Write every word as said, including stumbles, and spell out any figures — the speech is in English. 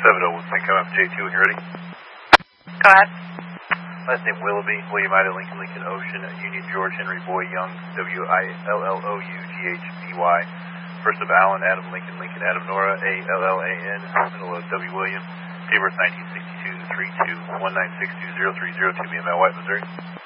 seven oh one, come up J two when you're ready. Go ahead. Last name Willoughby, William Ida, Lincoln, Lincoln, Ocean, Union, George, Henry, Boy, Young, W I L L O U G H B Y. First of Allen, Adam, Lincoln, Lincoln, Adam, Nora, A L L A N, middle of W. William, date of birth nineteen sixty-two, three two one nine six two zero three zero two, B M L, White, Missouri.